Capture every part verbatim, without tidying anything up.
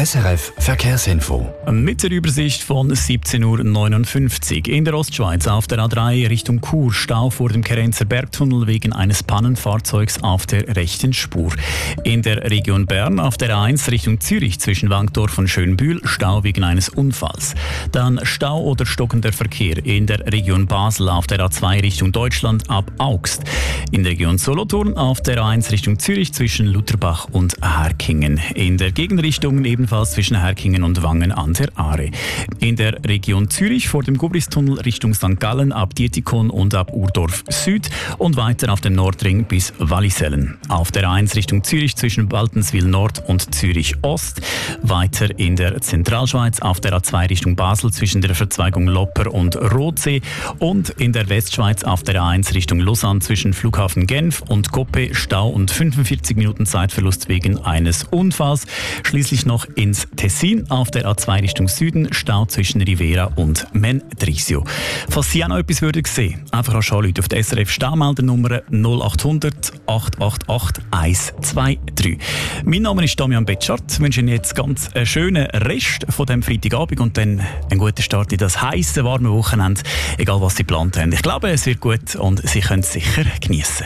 S R F Verkehrsinfo. Mit der Übersicht von siebzehn Uhr neunundfünfzig. In der Ostschweiz auf der A drei Richtung Chur Stau vor dem Kerenzer Bergtunnel wegen eines Pannenfahrzeugs auf der rechten Spur. In der Region Bern auf der A eins Richtung Zürich zwischen Wankdorf und Schönbühl Stau wegen eines Unfalls. Dann Stau oder stockender Verkehr in der Region Basel auf der A zwei Richtung Deutschland ab Augst. In der Region Solothurn auf der A eins Richtung Zürich zwischen Lutherbach und Herkingen. In der Gegenrichtung ebenfalls zwischen Herkingen und Wangen an der Aare. In der Region Zürich vor dem Gubristunnel Richtung Sankt Gallen ab Dietikon und ab Urdorf Süd und weiter auf dem Nordring bis Wallisellen. Auf der A eins Richtung Zürich zwischen Baltenswil Nord und Zürich Ost. Weiter in der Zentralschweiz auf der A zwei Richtung Basel zwischen der Verzweigung Lopper und Rotsee und in der Westschweiz auf der A eins Richtung Lausanne zwischen Flughafen Genf und Koppe Stau und fünfundvierzig Minuten Zeitverlust wegen eines Unfalls. Schließlich noch ins Tessin auf der A zwei Richtung Süden, Stau zwischen Rivera und Mendrisio. Falls Sie auch noch etwas würden sehen, einfach anrufen auf der S R F Staumeldernummer null acht hundert acht acht acht eins zwei drei. Mein Name ist Damian Betschart. Ich wünsche Ihnen jetzt ganz einen schönen Rest von diesem Freitagabend und dann einen guten Start in das heisse, warme Wochenende, egal was Sie geplant haben. Ich glaube, es wird gut und Sie können es sicher geniessen.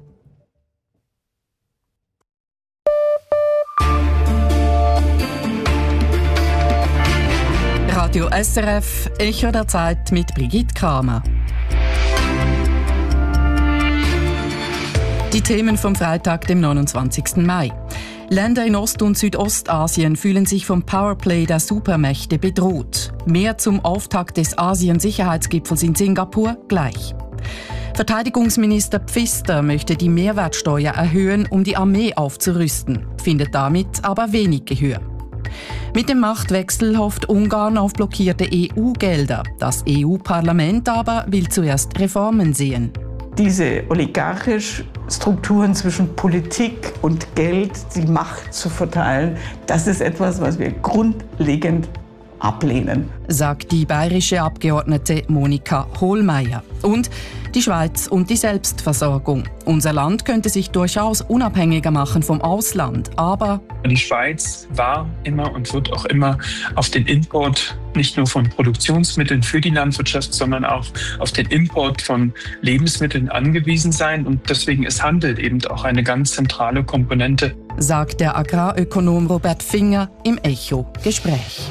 Radio S R F, Echo der Zeit mit Brigitte Kramer. Die Themen vom Freitag, dem neunundzwanzigsten Mai. Länder in Ost- und Südostasien fühlen sich vom Powerplay der Supermächte bedroht. Mehr zum Auftakt des Asien-Sicherheitsgipfels in Singapur gleich. Verteidigungsminister Pfister möchte die Mehrwertsteuer erhöhen, um die Armee aufzurüsten, findet damit aber wenig Gehör. Mit dem Machtwechsel hofft Ungarn auf blockierte E U-Gelder. Das E U-Parlament aber will zuerst Reformen sehen. Diese oligarchischen Strukturen zwischen Politik und Geld, die Macht zu verteilen, das ist etwas, was wir grundlegend ablehnen, sagt die bayerische Abgeordnete Monika Hohlmeier. Und die Schweiz und die Selbstversorgung. Unser Land könnte sich durchaus unabhängiger machen vom Ausland, aber die Schweiz war immer und wird auch immer auf den Import nicht nur von Produktionsmitteln für die Landwirtschaft, sondern auch auf den Import von Lebensmitteln angewiesen sein. Und deswegen ist Handel eben auch eine ganz zentrale Komponente, sagt der Agrarökonom Robert Finger im Echo-Gespräch.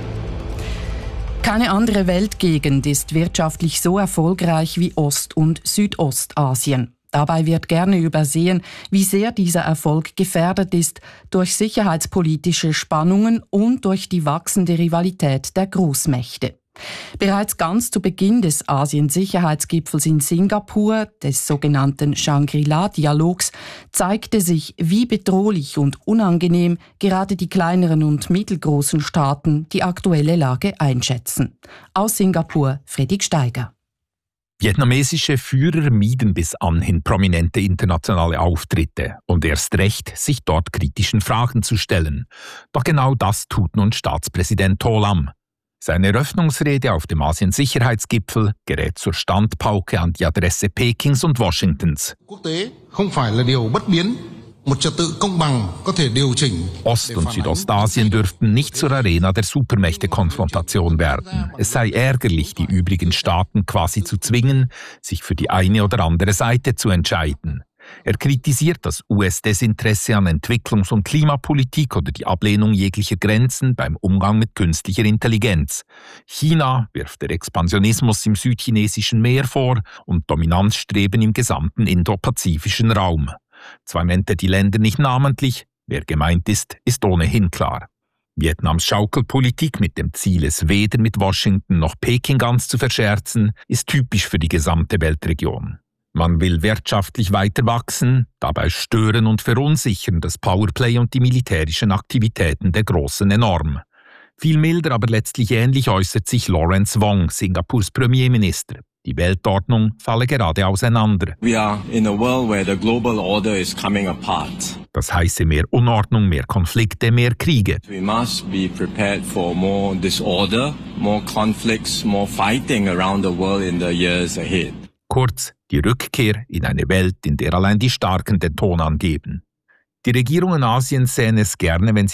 Keine andere Weltgegend ist wirtschaftlich so erfolgreich wie Ost- und Südostasien. Dabei wird gerne übersehen, wie sehr dieser Erfolg gefährdet ist durch sicherheitspolitische Spannungen und durch die wachsende Rivalität der Großmächte. Bereits ganz zu Beginn des Asien-Sicherheitsgipfels in Singapur, des sogenannten Shangri-La-Dialogs, zeigte sich, wie bedrohlich und unangenehm gerade die kleineren und mittelgroßen Staaten die aktuelle Lage einschätzen. Aus Singapur, Fredrik Steiger. Vietnamesische Führer mieden bis anhin prominente internationale Auftritte und erst recht, sich dort kritischen Fragen zu stellen. Doch genau das tut nun Staatspräsident Ho Lam. Seine Eröffnungsrede auf dem Asien-Sicherheitsgipfel gerät zur Standpauke an die Adresse Pekings und Washingtons. Ost- und Südostasien dürften nicht zur Arena der Supermächte-Konfrontation werden. Es sei ärgerlich, die übrigen Staaten quasi zu zwingen, sich für die eine oder andere Seite zu entscheiden. Er kritisiert das U S-Desinteresse an Entwicklungs- und Klimapolitik oder die Ablehnung jeglicher Grenzen beim Umgang mit künstlicher Intelligenz. China wirft der Expansionismus im südchinesischen Meer vor und Dominanzstreben im gesamten indopazifischen Raum. Zwar nennt er die Länder nicht namentlich, wer gemeint ist, ist ohnehin klar. Vietnams Schaukelpolitik mit dem Ziel, es weder mit Washington noch Peking ganz zu verscherzen, ist typisch für die gesamte Weltregion. Man will wirtschaftlich weiter wachsen, dabei stören und verunsichern das Powerplay und die militärischen Aktivitäten der Großen enorm. Viel milder, aber letztlich ähnlich äußert sich Lawrence Wong, Singapurs Premierminister. Die Weltordnung falle gerade auseinander. We are in a world where the global order is coming apart. Das heiße mehr Unordnung, mehr Konflikte, mehr Kriege. We must be prepared for more disorder, more conflicts, more fighting around the world in the years ahead. Kurz, die Rückkehr in eine Welt, in der allein die Starken den Ton angeben. Die Regierungen Asiens sähen es gerne, wenn sie